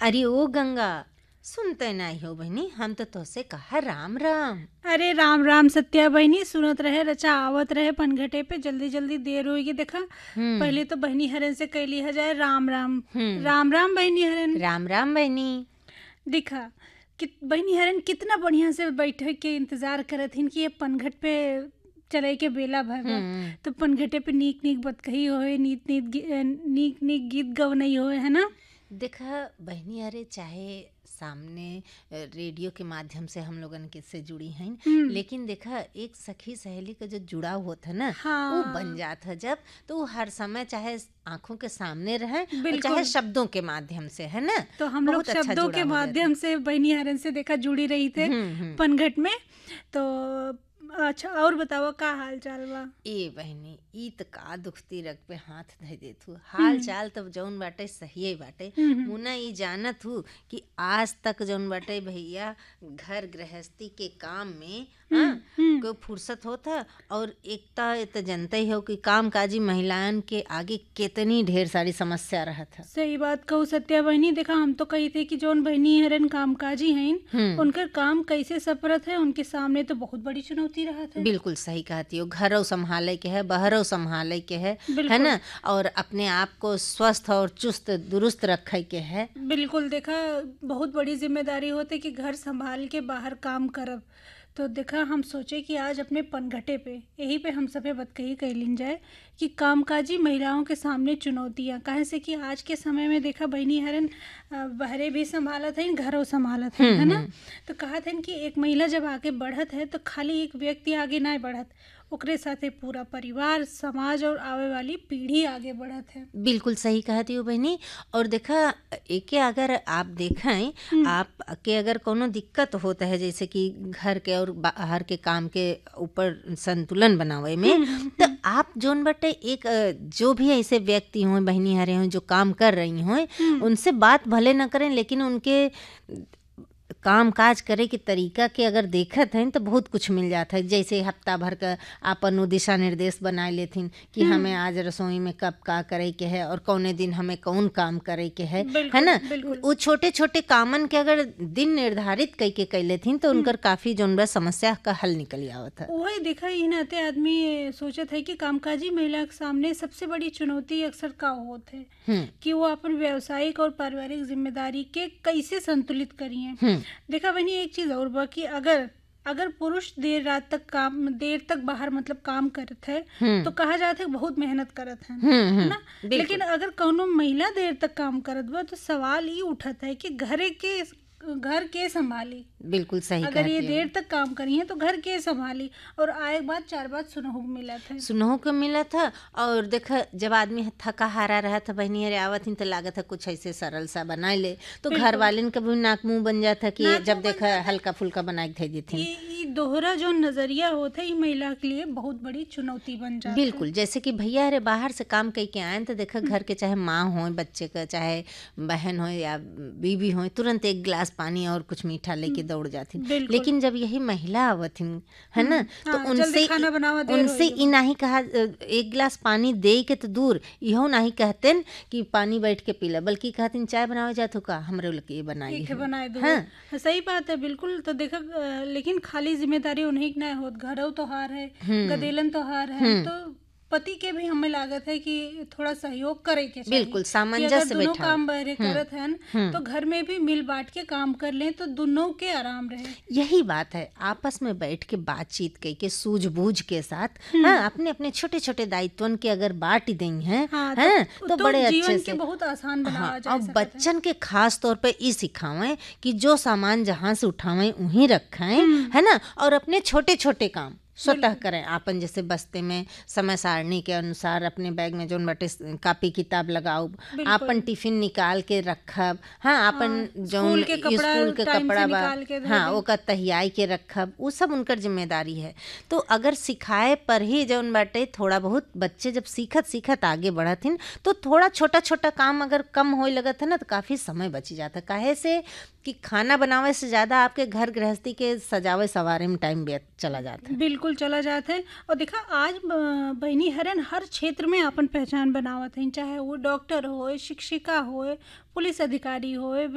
अरे ओ गंगा, सुनते नहीं हो बहनी, हम तो तोसे कहा राम राम। अरे राम राम सत्या बहनी, सुनत रहे रचा आवत रहे पनघटे पे, जल्दी जल्दी देर होगी देखा। हम्म। पहले तो बहनी हरन से कैली है जाए राम राम। हम्म। राम राम बहनी हरन। राम राम बहनी। दिखा कि बहनी हरन कितना बढ़िया से बैठे के इंतजार करत हिन कि ये पनघट पे चले के बेला भर हम्म। तो पनघटे पे नीक नीक बतकही होए, नीक नीक गीत गवनई होए, है ना। देखा बहनी, अरे चाहे सामने रेडियो के माध्यम से हम लोगन के से जुड़ी हैं, लेकिन देखा एक सखी सहेली का जो जुड़ाव होता है ना, हाँ। वो बन जाता है जब, तो वो हर समय चाहे आंखों के सामने रहे और बिल्कुल। चाहे शब्दों के माध्यम से, है ना। तो हम लोग बहुत अच्छा शब्दों के जुड़ाव हो जाता है। माध्यम से बहनी हरन से देखा जुड़ी रही थे पनघट में। तो अच्छा, और बताओ का हाल चाल बा। ए बहनी, ई त का दुखती रग पे हाथ धर देत हूँ। हाल चाल तब जौन बाटे सही बाटे। मुना ई जानत हूँ कि आज तक जौन बाटे भैया घर गृहस्थी के काम में कोई फुर्सत होता, और एक तो जानते ही हो कि काम काजी महिलाओं के आगे कितनी ढेर सारी समस्या रहत है। सही बात कहू सत्या बहनी, देखा हम तो कही थे कि जौन बहनी हरन कामकाजी हैं, उनकर काम कैसे सपरत है, उनके सामने तो बहुत बड़ी चुनौती रहत है। बिल्कुल सही कहती हो, घरों संभाले के है, बहरों संभाले के है ना, और अपने आप को स्वस्थ और चुस्त दुरुस्त रखे के है। बिल्कुल, देखा बहुत बड़ी जिम्मेदारी होती कि घर संभाल के बाहर काम करब। तो देखा हम सोचे कि आज अपने पनघटे पे यही पे हम सभे बतकही कैलिन जाए कि कामकाजी महिलाओं के सामने चुनौतियाँ, काहे से कि आज के समय में देखा बहनी हरन बहरे भी संभालत है, घरों संभालत है ना। तो कहत है कि एक महिला जब आगे बढ़त है तो खाली एक व्यक्ति आगे ना बढ़त, ओकरे साथे पूरा परिवार, समाज और आवे वाली पीढ़ी आगे बढ़त है। बिल्कुल सही कहती हो बहनी। और देखा एके अगर आप देखें, आप के अगर कोनो दिक्कत होता है, जैसे कि घर के और बाहर के काम के ऊपर संतुलन बनावे में, तो आप जोन बटे एक जो भी ऐसे व्यक्ति हों, बहनी हरे हों, जो काम कर रही हों, उनसे बात भले न करें, लेकिन उनके काम काज करे के तरीका के अगर देखत हैं तो बहुत कुछ मिल जाता है। जैसे हफ्ता भर का आपन दिशा निर्देश बनाए लेथिन कि हमें आज रसोई में कब का करे के है और कौने दिन हमें कौन काम करे के है ना। वो छोटे छोटे कामन के अगर दिन निर्धारित कई के कैले थीन तो उनकर काफी जोन समस्या का हल निकल आवत है। वही देखा ही नाते आदमी सोचत है कि कामकाजी महिला के सामने सबसे बड़ी चुनौती अक्सर का होत है कि वो अपन व्यावसायिक और पारिवारिक जिम्मेदारी के कैसे संतुलित करिए। देखा बहनी एक चीज और बा कि अगर पुरुष देर तक बाहर मतलब काम करत है तो कहा जाता है बहुत मेहनत करत है ना। लेकिन अगर कौनो महिला देर तक काम करत बा तो सवाल ये उठत है कि घर के संभाली। बिल्कुल सही। अगर ये देर तक काम करी है तो घर के संभाली, और आए बात चार बात सुनहु को मिला था। और देखा जब आदमी थका हारा रहा था बहनी अरे आवत ही तो लागत है कुछ ऐसे सरल सा बना ले, तो घर वाले का भी नाक मुंह बन जाता कि जब देखा हल्का फुल्का बना के दे देते। ये दोहरा जो नजरिया होता है महिला के लिए बहुत बड़ी चुनौती बन जाती है। बिल्कुल, जैसे कि भैया अरे बाहर से काम करके आए तो देखा घर के चाहे माँ हो, बच्चे का चाहे बहन हो या बीबी हो, तुरंत एक गिलास पानी और कुछ मीठा लेके दौड़ जाती। लेकिन जब यही महिला आवत है ना, तो उनसे ई नहीं कहा एक गिलास पानी दे के तो दूर, इहो नहीं कहते कि पानी बैठ के पीला, बल्कि कहते चाय बनावे जातो का हमरे लोग ये बनाई दो। हाँ, सही बात है बिल्कुल। तो देखा लेकिन खाली जिम्मेदारी उन्हीं की नहीं होत, घरों तो हार है, गदेलन तो हार है, तो पति के भी हमें लागत है कि थोड़ा सहयोग करे के चाहिए। बिल्कुल सामंजस्य से दोनों काम बहरे करत हैं तो घर में भी मिल बांट के काम कर लें तो दोनों के आराम रहे। यही बात है, आपस में बैठ के बातचीत करके सूझबूझ के साथ अपने अपने छोटे छोटे दायित्वन के अगर बांट दें हैं तो बड़े अच्छे से बहुत आसान बनावा जा सकता है। और बच्चन के खास तौर पे ये सिखावें कि जो सामान जहाँ से उठावें वहीं रखें, है ना, और अपने छोटे छोटे काम स्वतः करें। आपन जैसे बस्ते में समय सारणी के अनुसार अपने बैग में जोन बटे कापी किताब लगाओ, आपन टिफिन निकाल के रखब, आपन जोन स्कूल के कपड़ा बा ओका तहियाई के रखब, वो सब उनकर जिम्मेदारी है। तो अगर सिखाए पर ही जोन बटे थोड़ा बहुत बच्चे जब सीखत आगे बढ़थिन तो थोड़ा छोटा छोटा काम अगर कम होए लगत है ना तो काफी समय बची जाता। काहे से कि खाना बनावे से ज्यादा आपके घर गृहस्थी के सजावे सवारे में टाइम चला जाता है। बिल्कुल चला जाता है। और देखा आज बहनी हरन हर क्षेत्र में अपन पहचान बनावत है, चाहे वो डॉक्टर हो, शिक्षिका हो, पुलिस अधिकारी हो,